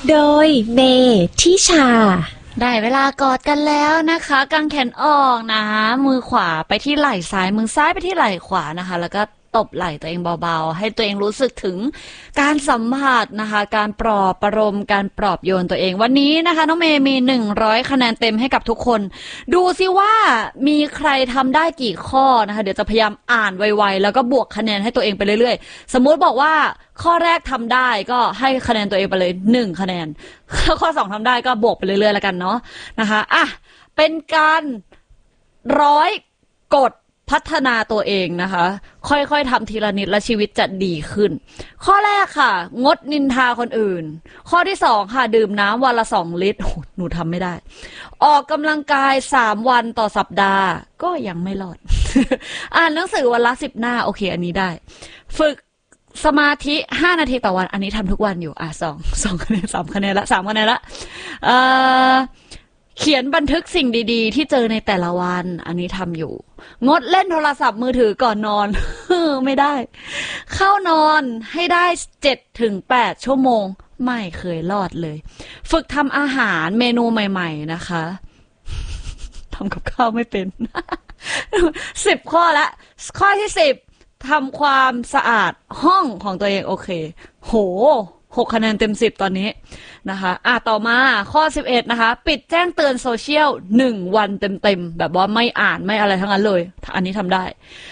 โดยเมทิชาได้เวลากอดกันแล้วนะคะกางแขนออกนะมือขวาไปที่ไหล่ซ้ายมือซ้ายไปที่ไหล่ขวานะคะแล้วก็ตบไหล่ตัวเองเบาๆให้ตัวเองรู้สึกถึงการสัมผัสนะคะการปลอบประโลมการปลอบโยนตัวเองวันนี้นะคะน้องเมย์มี100คะแนนเต็มให้กับทุกคนดูซิว่ามีใครทำได้กี่ข้อนะคะเดี๋ยวจะพยายามอ่านไวๆแล้วก็บวกคะแนนให้ตัวเองไปเรื่อยๆสมมุติบอกว่าข้อแรกทำได้ก็ให้คะแนนตัวเองไปเลย1คะแนนข้อ2ทำได้ก็บวกไปเรื่อยๆแล้วกันเนาะนะคะอ่ะเป็นการกดพัฒนาตัวเองนะคะค่อยๆทำทีละนิดและชีวิตจะดีขึ้นข้อแรกค่ะงดนินทาคนอื่นข้อที่2ค่ะดื่มน้ำวันละ2 ลิตรหนูทำไม่ได้ออกกำลังกาย3 วันต่อสัปดาห์ก็ยังไม่รอด อ่านหนังสือวันละ10 หน้าโอเคอันนี้ได้ฝึกสมาธิ5 นาทีต่อวันอันนี้ทำทุกวันอยู่2คะแนน3คะแนนละ3คะแนนละเขียนบันทึกสิ่งดีๆที่เจอในแต่ละวันอันนี้ทำอยู่งดเล่นโทรศัพท์มือถือก่อนนอน ไม่ได้เข้านอนให้ได้ 7-8 ชั่วโมงไม่เคยรอดเลยฝึกทำอาหารเมนูใหม่ๆนะคะทำกับข้าวไม่เป็น 10 ข้อละข้อที่10ทำความสะอาดห้องของตัวเองโอเคโห6 คะแนนเต็ม 10ตอนนี้นะคะต่อมาข้อ11นะคะปิดแจ้งเตือนโซเชียล1 วันเต็มๆแบบว่าไม่อ่านไม่อะไรทั้งนั้นเลยอันนี้ทำได้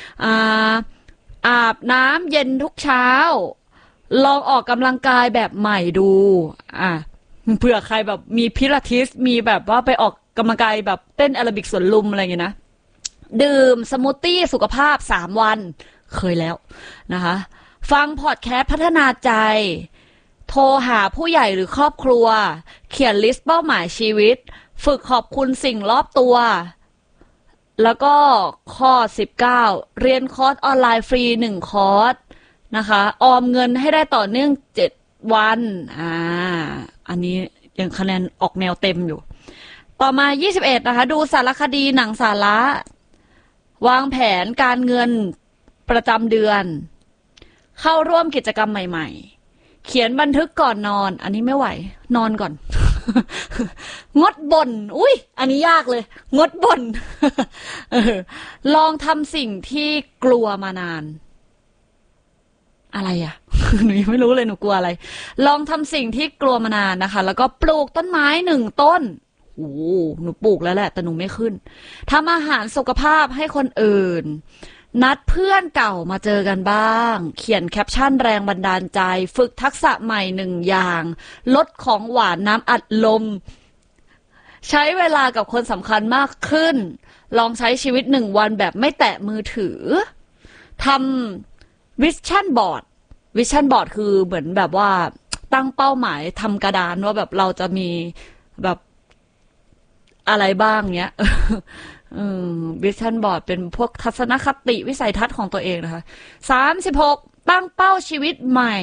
อาบน้ำเย็นทุกเช้าลองออกกำลังกายแบบใหม่ดูเผื่อใครแบบมีพิลาทิสมีแบบว่าไปออกกำลังกายแบบเต้นแอโรบิกสวนลุมอะไรอย่างเงี้ยนะดื่มสมูทตี้สุขภาพ3 วันเคยแล้วนะคะฟังพอดแคสต์พัฒนาใจโทรหาผู้ใหญ่หรือครอบครัวเขียนลิสต์เป้าหมายชีวิตฝึกขอบคุณสิ่งรอบตัวแล้วก็ข้อ19เรียนคอร์สออนไลน์ฟรี1 คอร์สนะคะออมเงินให้ได้ต่อเนื่อง7 วันอันนี้ยังคะแนนออกแนวเต็มอยู่ต่อมา21นะคะดูสารคดีหนังสาระวางแผนการเงินประจำเดือนเข้าร่วมกิจกรรมใหม่ๆเขียนบันทึกก่อนนอนอันนี้ไม่ไหวนอนก่อน งดบ่นอุ้ยอันนี้ยากเลยงดบ่น ลองทำสิ่งที่กลัวมานานอะไรอ่ะ หนูยังไม่รู้เลยหนูกลัวอะไรลองทำสิ่งที่กลัวมานานนะคะแล้วก็ปลูกต้นไม้1 ต้นโอ้หนูปลูกแล้วแหละแต่หนูไม่ขึ้นทำอาหารสุขภาพให้คนอื่นนัดเพื่อนเก่ามาเจอกันบ้างเขียนแคปชั่นแรงบันดาลใจฝึกทักษะใหม่1 อย่างลดของหวานน้ำอัดลมใช้เวลากับคนสำคัญมากขึ้นลองใช้ชีวิต1 วันแบบไม่แตะมือถือทำวิชั่นบอร์ดคือเหมือนแบบว่าตั้งเป้าหมายทำกระดานว่าแบบเราจะมีแบบอะไรบ้างเนี้ยวิชั่นบอร์ดเป็นพวกทัศนคติวิสัยทัศน์ของตัวเองนะคะ36ตั้งเป้าชีวิตใหม่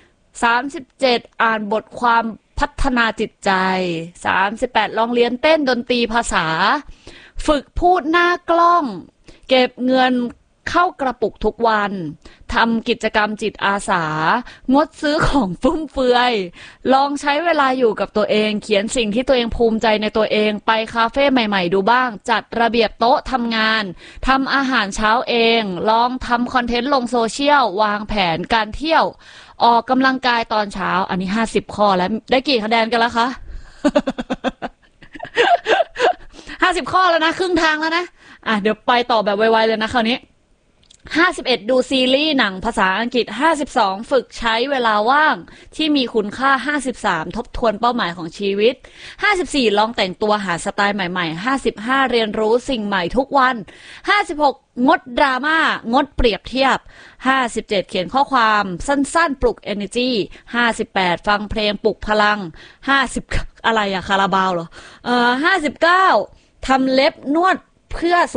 37อ่านบทความพัฒนาจิตใจ38ลองเรียนเต้นดนตรีภาษาฝึกพูดหน้ากล้องเก็บเงินเข้ากระปุกทุกวันทำกิจกรรมจิตอาสางดซื้อของฟุ่มเฟือยลองใช้เวลาอยู่กับตัวเองเขียนสิ่งที่ตัวเองภูมิใจในตัวเองไปคาเฟ่ใหม่ๆดูบ้างจัดระเบียบโต๊ะทำงานทำอาหารเช้าเองลองทำคอนเทนต์ลงโซเชียลวางแผนการเที่ยวออกกำลังกายตอนเช้าอันนี้50 ข้อแล้วได้กี่คะแนนกันแล้วคะ 50 ข้อแล้วนะครึ่งทางแล้วนะเดี๋ยวไปต่อแบบไวๆเลยนะคราวนี้51ดูซีรีส์หนังภาษาอังกฤษ52ฝึกใช้เวลาว่างที่มีคุณค่า53ทบทวนเป้าหมายของชีวิต54ลองแต่งตัวหาสไตล์ใหม่ๆ55เรียนรู้สิ่งใหม่ทุกวัน56งดดราม่างดเปรียบเทียบ57เขียนข้อความสั้นๆปลุก energy 58ฟังเพลงปลุกพลัง50อะไรอะคาราบาวเหรอ59ทำเล็บนวดเพื่อ